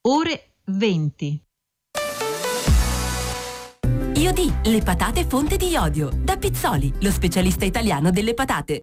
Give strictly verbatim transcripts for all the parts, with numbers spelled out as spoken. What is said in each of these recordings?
ore venti. Iodi, le patate fonte di iodio. Da Pizzoli, lo specialista italiano delle patate.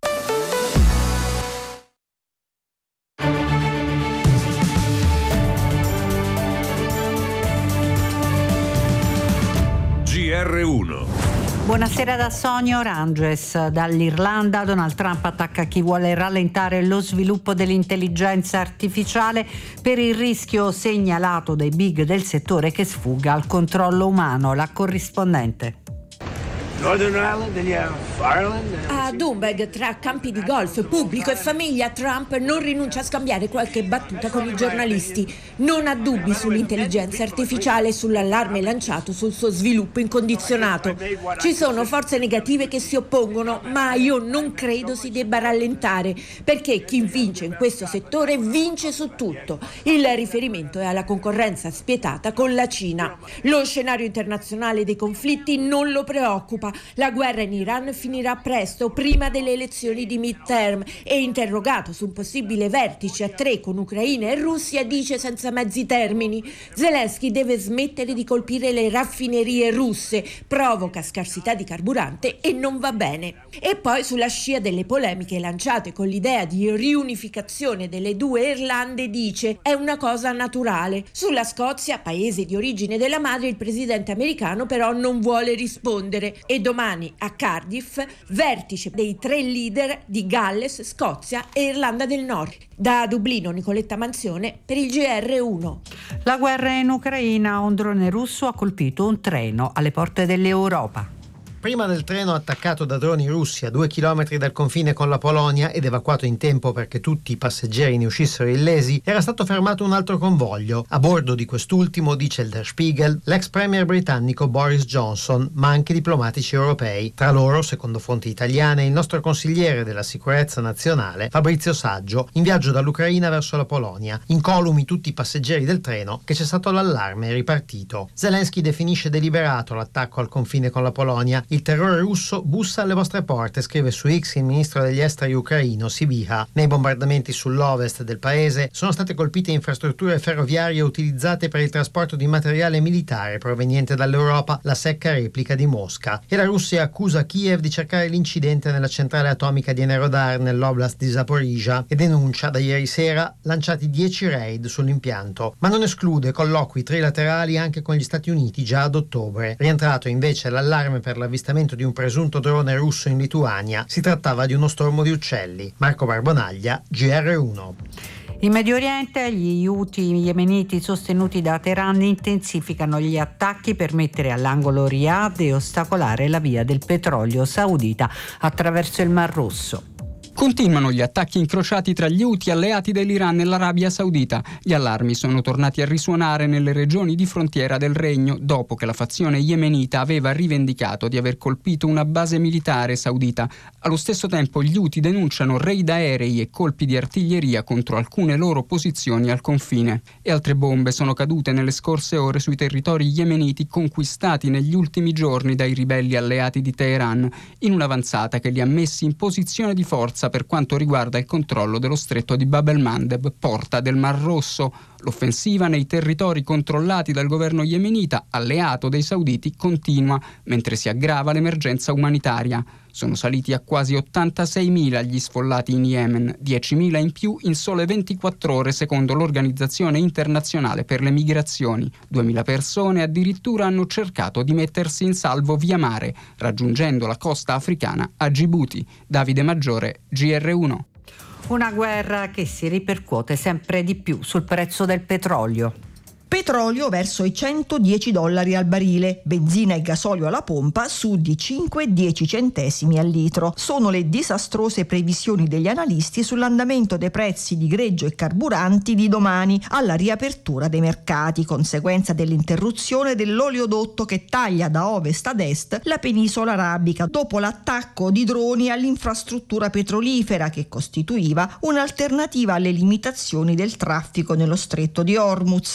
G R uno. Buonasera da Sonia Oranges. Dall'Irlanda Donald Trump attacca chi vuole rallentare lo sviluppo dell'intelligenza artificiale per il rischio segnalato dai big del settore che sfugga al controllo umano. La corrispondente. Northern Ireland, then you have Ireland. A Doonbeg, tra campi di golf, pubblico e famiglia, Trump non rinuncia a scambiare qualche battuta con i giornalisti. Non ha dubbi sull'intelligenza artificiale e sull'allarme lanciato sul suo sviluppo incondizionato. Ci sono forze negative che si oppongono, ma io non credo si debba rallentare, perché chi vince in questo settore vince su tutto. Il riferimento è alla concorrenza spietata con la Cina. Lo scenario internazionale dei conflitti non lo preoccupa. La guerra in Iran finirà presto, prima delle elezioni di midterm, e interrogato su un possibile vertice a tre con Ucraina e Russia dice senza mezzi termini: Zelensky deve smettere di colpire le raffinerie russe, provoca scarsità di carburante e non va bene. E poi, sulla scia delle polemiche lanciate con l'idea di riunificazione delle due Irlande, dice è una cosa naturale. Sulla Scozia, paese di origine della madre, il presidente americano però non vuole rispondere. E domani a Cardiff, vertice dei tre leader di Galles, Scozia e Irlanda del Nord. Da Dublino, Nicoletta Manzione per il G R uno. La guerra in Ucraina, un drone russo ha colpito un treno alle porte dell'Europa. Prima del treno attaccato da droni russi a due chilometri dal confine con la Polonia ed evacuato in tempo perché tutti i passeggeri ne uscissero illesi, era stato fermato un altro convoglio. A bordo di quest'ultimo, dice il Der Spiegel, l'ex premier britannico Boris Johnson, ma anche diplomatici europei. Tra loro, secondo fonti italiane, il nostro consigliere della sicurezza nazionale, Fabrizio Saggio, in viaggio dall'Ucraina verso la Polonia. Incolumi tutti i passeggeri del treno, che c'è stato l'allarme e ripartito. Zelensky definisce deliberato l'attacco al confine con la Polonia. Il terrore russo bussa alle vostre porte, scrive su X il ministro degli esteri ucraino Sybiha. Nei bombardamenti sull'ovest del paese sono state colpite infrastrutture ferroviarie utilizzate per il trasporto di materiale militare proveniente dall'Europa, la secca replica di Mosca. E la Russia accusa Kiev di cercare l'incidente nella centrale atomica di Enerodar nell'oblast di Zaporizhzhia e denuncia da ieri sera lanciati dieci raid sull'impianto, ma non esclude colloqui trilaterali anche con gli Stati Uniti già ad ottobre. Rientrato invece l'allarme per l'avvistamento di un presunto drone russo in Lituania. Si trattava di uno stormo di uccelli. Marco Barbonaglia, G R uno. In Medio Oriente gli Houthi yemeniti sostenuti da Teheran intensificano gli attacchi per mettere all'angolo Riyadh e ostacolare la via del petrolio saudita attraverso il Mar Rosso. Continuano gli attacchi incrociati tra gli Houthi alleati dell'Iran e l'Arabia Saudita. Gli allarmi sono tornati a risuonare nelle regioni di frontiera del regno dopo che la fazione yemenita aveva rivendicato di aver colpito una base militare saudita. Allo stesso tempo gli Houthi denunciano raid aerei e colpi di artiglieria contro alcune loro posizioni al confine. E altre bombe sono cadute nelle scorse ore sui territori yemeniti conquistati negli ultimi giorni dai ribelli alleati di Teheran, in un'avanzata che li ha messi in posizione di forza per quanto riguarda il controllo dello stretto di Bab el-Mandeb, porta del Mar Rosso. L'offensiva nei territori controllati dal governo yemenita, alleato dei sauditi, continua, mentre si aggrava l'emergenza umanitaria. Sono saliti a quasi ottantaseimila gli sfollati in Yemen, diecimila in più in sole ventiquattro ore secondo l'Organizzazione Internazionale per le Migrazioni. duemila persone addirittura hanno cercato di mettersi in salvo via mare, raggiungendo la costa africana a Djibouti. Davide Maggiore, G R uno. Una guerra che si ripercuote sempre di più sul prezzo del petrolio. Petrolio verso i centodieci dollari al barile, benzina e gasolio alla pompa su di cinque e dieci centesimi al litro. Sono le disastrose previsioni degli analisti sull'andamento dei prezzi di greggio e carburanti di domani alla riapertura dei mercati, conseguenza dell'interruzione dell'oleodotto che taglia da ovest ad est la penisola arabica dopo l'attacco di droni all'infrastruttura petrolifera che costituiva un'alternativa alle limitazioni del traffico nello stretto di Hormuz. Trader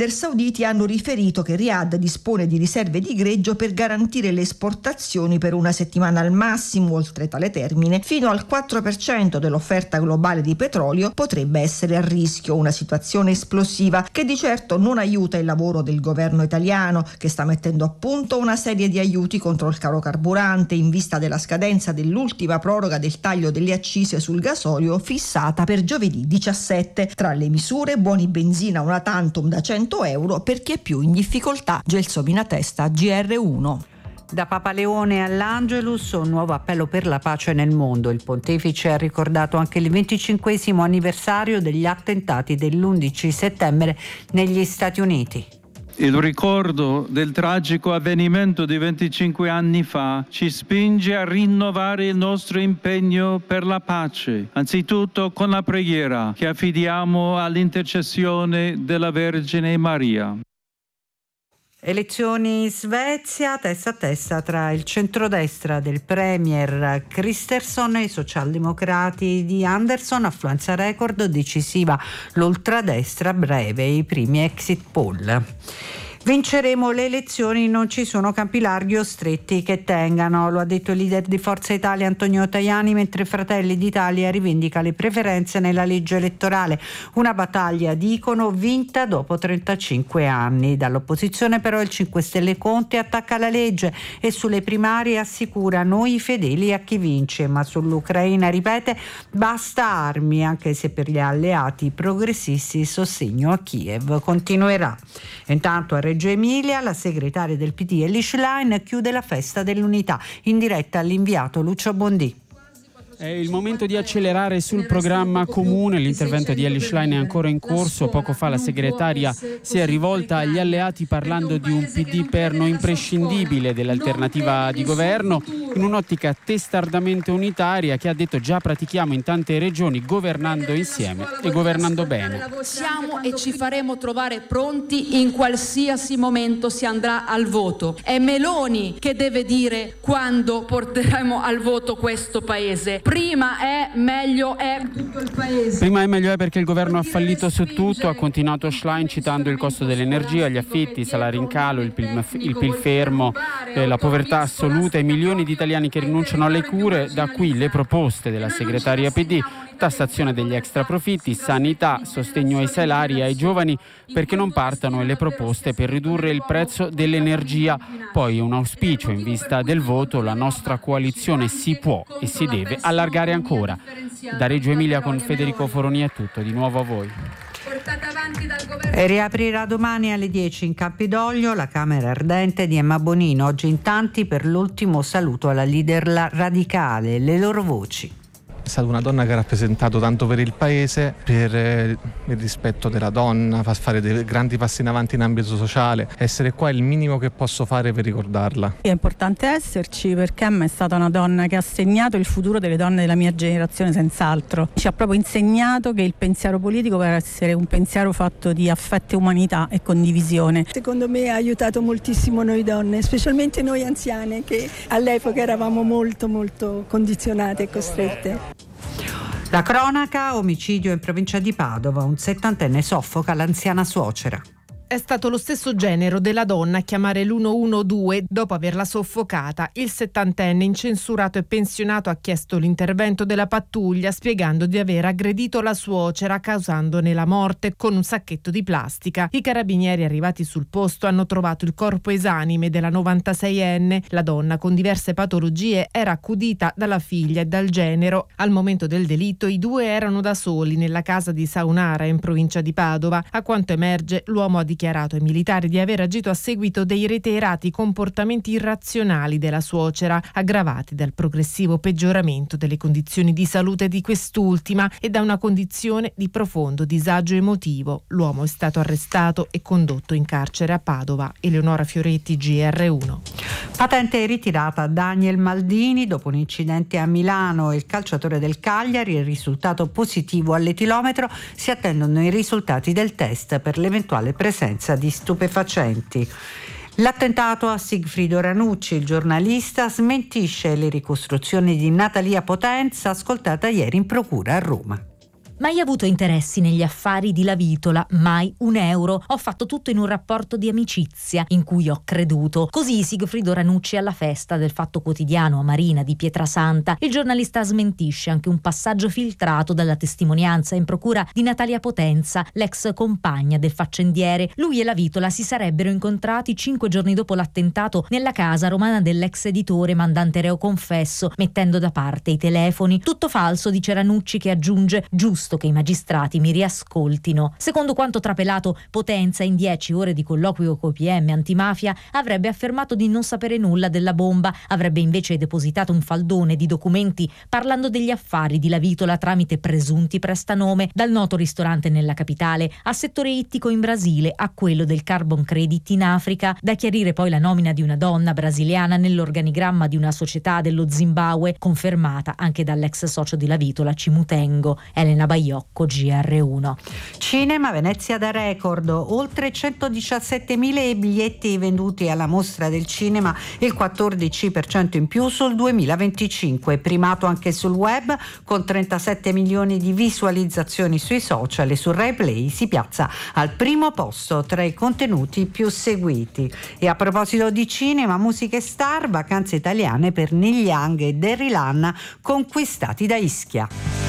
leader sauditi hanno riferito che Riyadh dispone di riserve di greggio per garantire le esportazioni per una settimana al massimo. Oltre tale termine, fino al quattro per cento dell'offerta globale di petrolio potrebbe essere a rischio, una situazione esplosiva che di certo non aiuta il lavoro del governo italiano, che sta mettendo a punto una serie di aiuti contro il caro carburante in vista della scadenza dell'ultima proroga del taglio delle accise sul gasolio fissata per giovedì diciassette. Tra le misure, buoni benzina una tantum da cento euro per chi è più in difficoltà. Gelsomina Testa, G R uno. Da Papa Leone all'Angelus, un nuovo appello per la pace nel mondo. Il pontefice ha ricordato anche il venticinquesimo anniversario degli attentati dell'undici settembre negli Stati Uniti. Il ricordo del tragico avvenimento di venticinque anni fa ci spinge a rinnovare il nostro impegno per la pace, anzitutto con la preghiera che affidiamo all'intercessione della Vergine Maria. Elezioni in Svezia, testa a testa tra il centrodestra del premier Kristersson e i socialdemocrati di Andersson, affluenza record decisiva l'ultradestra, breve i primi exit poll. Vinceremo le elezioni, non ci sono campi larghi o stretti che tengano, lo ha detto il leader di Forza Italia Antonio Tajani, mentre Fratelli d'Italia rivendica le preferenze nella legge elettorale. Una battaglia, dicono, vinta dopo trentacinque anni. Dall'opposizione però il cinque Stelle Conte attacca la legge e sulle primarie assicura noi fedeli a chi vince, ma sull'Ucraina ripete basta armi, anche se per gli alleati progressisti il sostegno a Kiev continuerà. Intanto a Reggio Emilia la segretaria del P D Elly Schlein chiude la festa dell'unità, in diretta all'inviato Lucio Bondì. È il momento di accelerare sul programma comune, l'intervento di Elly Schlein è ancora in corso. Poco fa la segretaria si è rivolta agli alleati parlando di un P D perno imprescindibile dell'alternativa di governo, in un'ottica testardamente unitaria che ha detto già pratichiamo in tante regioni governando insieme e governando bene. Siamo e ci faremo trovare pronti in qualsiasi momento si andrà al voto. È Meloni che deve dire quando porteremo al voto questo paese. Prima è meglio è tutto il paese. Prima è meglio è perché il governo ha fallito su tutto, ha continuato Schlein citando il costo dell'energia, gli affitti, i salari in calo, il P I L, il P I L fermo, eh, la povertà assoluta e milioni di italiani che rinunciano alle cure. Da qui le proposte della segretaria P D: tassazione degli extraprofitti, sanità, sostegno ai salari e ai giovani perché non partano, e le proposte per ridurre il prezzo dell'energia. Poi un auspicio in vista del voto: la nostra coalizione si può e si deve allargare ancora. Da Reggio Emilia con Federico Foroni è tutto, di nuovo a voi. E riaprirà domani alle dieci in Campidoglio la Camera Ardente di Emma Bonino. Oggi in tanti per l'ultimo saluto alla leader radicale, le loro voci. È stata una donna che ha rappresentato tanto per il paese, per eh, il rispetto della donna, fa fare dei grandi passi in avanti in ambito sociale. Essere qua è il minimo che posso fare per ricordarla. È importante esserci perché Emma è stata una donna che ha segnato il futuro delle donne della mia generazione senz'altro. Ci ha proprio insegnato che il pensiero politico deve essere un pensiero fatto di affetto, umanità e condivisione. Secondo me ha aiutato moltissimo noi donne, specialmente noi anziane che all'epoca eravamo molto molto condizionate e costrette. La cronaca, omicidio in provincia di Padova, un settantenne soffoca l'anziana suocera. È stato lo stesso genero della donna a chiamare l'uno uno due dopo averla soffocata. Il settantenne, incensurato e pensionato, ha chiesto l'intervento della pattuglia spiegando di aver aggredito la suocera causandone la morte con un sacchetto di plastica. I carabinieri arrivati sul posto hanno trovato il corpo esanime della novantaseienne. La donna, con diverse patologie, era accudita dalla figlia e dal genero. Al momento del delitto i due erano da soli nella casa di Saunara in provincia di Padova. A quanto emerge, l'uomo ha dichiarato ai militari di aver agito a seguito dei reiterati comportamenti irrazionali della suocera, aggravati dal progressivo peggioramento delle condizioni di salute di quest'ultima e da una condizione di profondo disagio emotivo. L'uomo è stato arrestato e condotto in carcere a Padova. Eleonora Fioretti, G R uno. Patente ritirata a Daniel Maldini dopo un incidente a Milano. Il calciatore del Cagliari è risultato positivo all'etilometro. Si attendono i risultati del test per l'eventuale presenza di stupefacenti. L'attentato a Sigfrido Ranucci, il giornalista, smentisce le ricostruzioni di Natalia Potenza ascoltata ieri in procura a Roma. Mai avuto interessi negli affari di Lavitola, mai un euro. Ho fatto tutto in un rapporto di amicizia in cui ho creduto. Così Sigfrido Ranucci alla festa del Fatto Quotidiano a Marina di Pietrasanta. Il giornalista smentisce anche un passaggio filtrato dalla testimonianza in procura di Natalia Potenza, l'ex compagna del faccendiere. Lui e Lavitola si sarebbero incontrati cinque giorni dopo l'attentato nella casa romana dell'ex editore mandante reo confesso, mettendo da parte i telefoni. Tutto falso, dice Ranucci, che aggiunge: giusto che i magistrati mi riascoltino. Secondo quanto trapelato, Potenza in dieci ore di colloquio con i P M antimafia avrebbe affermato di non sapere nulla della bomba, avrebbe invece depositato un faldone di documenti parlando degli affari di Lavitola tramite presunti prestanome, dal noto ristorante nella capitale a settore ittico in Brasile a quello del carbon credit in Africa. Da chiarire poi la nomina di una donna brasiliana nell'organigramma di una società dello Zimbabwe, confermata anche dall'ex socio di Lavitola Cimutengo, Elena Baiocco, G R uno. Cinema, Venezia da record, oltre centodiciassettemila i biglietti venduti alla Mostra del Cinema, il quattordici per cento in più sul duemilaventicinque, primato anche sul web con trentasette milioni di visualizzazioni sui social, e su Rai Play si piazza al primo posto tra i contenuti più seguiti. E a proposito di cinema, musica e star, vacanze italiane per Neil Young e Derry Lanna, conquistati da Ischia.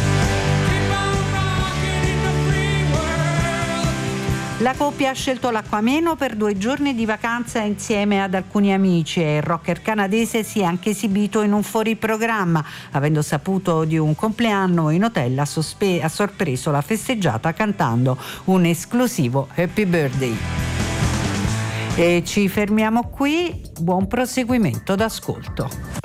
La coppia ha scelto l'Acquameno per due giorni di vacanza insieme ad alcuni amici, e il rocker canadese si è anche esibito in un fuoriprogramma, avendo saputo di un compleanno in hotel ha, sospe- ha sorpreso la festeggiata cantando un esclusivo Happy Birthday. E ci fermiamo qui, buon proseguimento d'ascolto.